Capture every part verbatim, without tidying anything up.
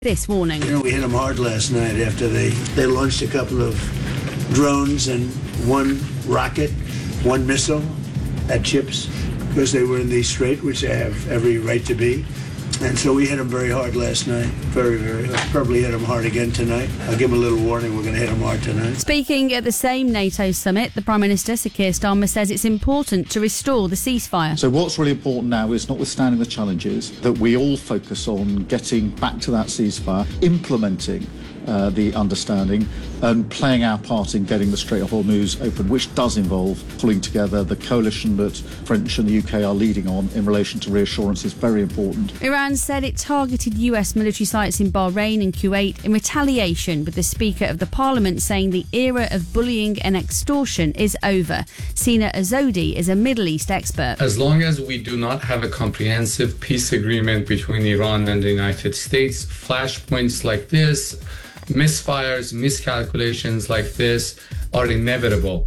This warning. You know, we hit them hard last night after they, they launched a couple of drones and one rocket, one missile at ships because they were in the strait, which they have every right to be. And so we hit them very hard last night. Very, very hard. Probably hit them hard again tonight. I'll give them a little warning. We're going to hit them hard tonight. Speaking at the same NATO summit, the Prime Minister, Sir Keir Starmer, says it's important to restore the ceasefire. So what's really important now is, notwithstanding the challenges, that we all focus on getting back to that ceasefire, implementing uh, the understanding and playing our part in getting the Strait of Hormuz open, which does involve pulling together the coalition that French and the U K are leading on in relation to reassurance is very important. Iran said it targeted U S military sites in Bahrain and Kuwait in retaliation, with the Speaker of the Parliament saying the era of bullying and extortion is over. Sina Azodi is a Middle East expert. As long as we do not have a comprehensive peace agreement between Iran and the United States, flashpoints like this, misfires, miscalculations like this are inevitable.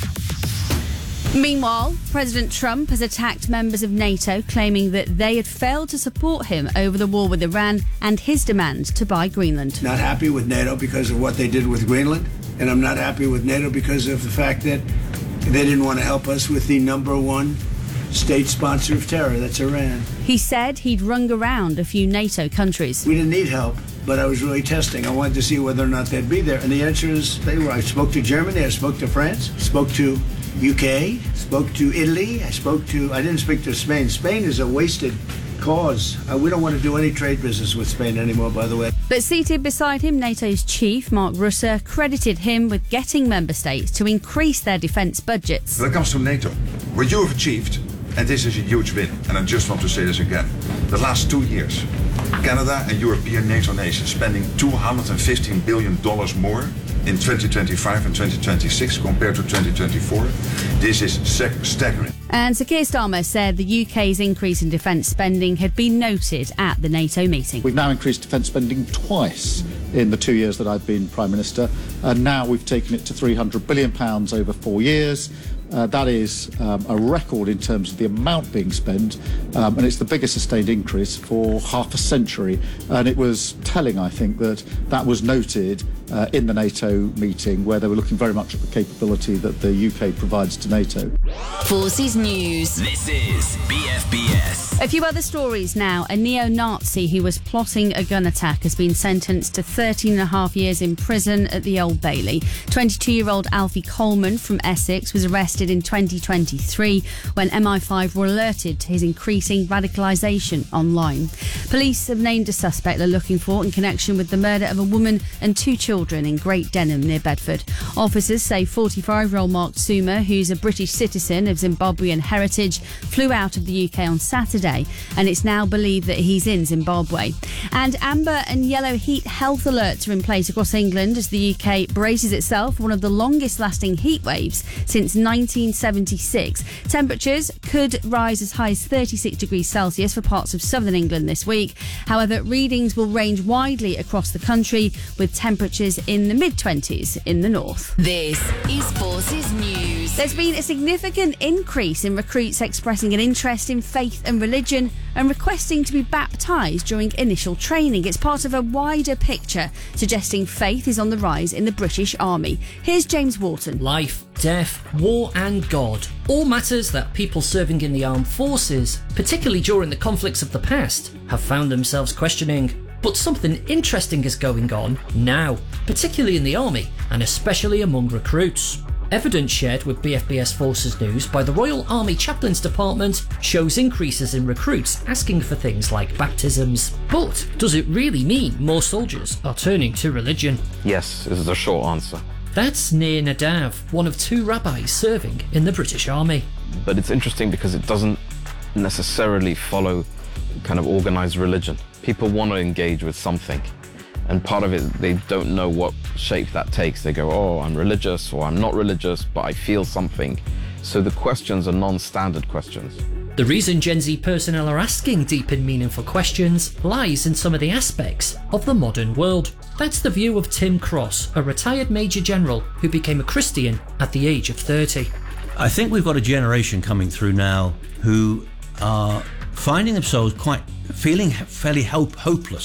Meanwhile, President Trump has attacked members of NATO, claiming that they had failed to support him over the war with Iran and his demand to buy Greenland. Not happy with NATO because of what they did with Greenland, and I'm not happy with NATO because of the fact that they didn't want to help us with the number one state sponsor of terror, that's Iran. He said he'd rung around a few NATO countries. We didn't need help, but I was really testing. I wanted to see whether or not they'd be there, and the answer is they were. I spoke to Germany, I spoke to France, spoke to U K, spoke to Italy, I spoke to, I didn't speak to Spain. Spain is a wasted cause. Uh, we don't want to do any trade business with Spain anymore, by the way. But seated beside him, NATO's chief, Mark Rutte, credited him with getting member states to increase their defence budgets. When it comes to NATO, what you have achieved, and this is a huge win, and I just want to say this again, the last two years, Canada and European NATO nations spending two hundred fifteen billion dollars more in twenty twenty-five and twenty twenty-six compared to twenty twenty-four. This is staggering. And Sir Keir Starmer said the U K's increase in defence spending had been noted at the NATO meeting. We've now increased defence spending twice in the two years that I've been Prime Minister, and now we've taken it to three hundred billion pounds over four years. Uh, that is um, a record in terms of the amount being spent, um, and it's the biggest sustained increase for half a century. And it was telling, I think, that that was noted uh, in the NATO meeting, where they were looking very much at the capability that the U K provides to NATO. Forces News. This is B F B S. A few other stories now. A neo-Nazi who was plotting a gun attack has been sentenced to thirteen and a half years in prison at the Old Bailey. twenty-two-year-old Alfie Coleman from Essex was arrested in twenty twenty-three when M I five were alerted to his increasing radicalisation online. Police have named a suspect they're looking for in connection with the murder of a woman and two children in Great Denham near Bedford. Officers say forty-five-year-old Mark Zuma, who's a British citizen of Zimbabwean heritage, flew out of the U K on Saturday, and it's now believed that he's in Zimbabwe. And amber and yellow heat health alerts are in place across England as the U K braces itself for one of the longest-lasting heat waves since nineteen seventy-six. Temperatures could rise as high as thirty-six degrees Celsius for parts of southern England this week. However, readings will range widely across the country, with temperatures in the mid-twenties in the north. This is Forces News. There's been a significant increase in recruits expressing an interest in faith and religion and requesting to be baptised during initial training. It's part of a wider picture suggesting faith is on the rise in the British Army. Here's James Wharton. Life, death, war and God. All matters that people serving in the armed forces, particularly during the conflicts of the past, have found themselves questioning. But something interesting is going on now, particularly in the army and especially among recruits. Evidence shared with B F B S Forces News by the Royal Army Chaplains Department shows increases in recruits asking for things like baptisms. But does it really mean more soldiers are turning to religion? Yes, is the short answer. That's Nir Nadav, one of two rabbis serving in the British Army. But it's interesting because it doesn't necessarily follow kind of organised religion. People want to engage with something, and part of it, they don't know what shape that takes. They go, oh, I'm religious, or I'm not religious, but I feel something. So the questions are non-standard questions. The reason Gen Z personnel are asking deep and meaningful questions lies in some of the aspects of the modern world. That's the view of Tim Cross, a retired Major General who became a Christian at the age of thirty. I think we've got a generation coming through now who are finding themselves quite feeling fairly hope, hopeless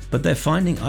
but they're finding